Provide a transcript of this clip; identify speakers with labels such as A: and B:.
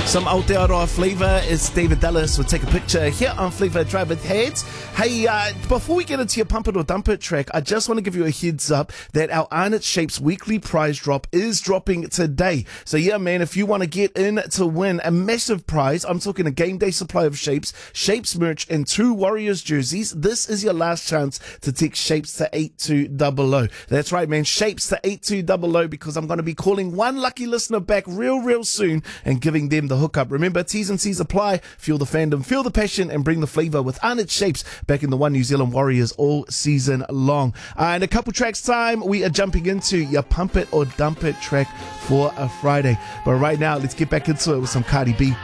A: Some Aotearoa flavour is David Dallas. We'll take a picture here on Flavour Drive with Heads. Hey, before we get into your Pump It or Dump It track, I just want to give you a heads up that our Iron It Shapes weekly prize drop is dropping today. So yeah, man, if you want to get in to win a massive prize, I'm talking a game day supply of Shapes merch, and 2 Warriors jerseys, this is your last chance to text Shapes to 8200. That's right, man, Shapes to 8200, because I'm going to be calling one lucky listener back real soon and giving them the hookup. Remember, T's and C's apply. Feel the fandom, feel the passion, and bring the flavour with Iron It Shapes back in the One New Zealand Warriors all season long. In a couple tracks time, we are jumping into your Pump It or Dump It track for a Friday. But right now, let's get back into it with some Cardi B.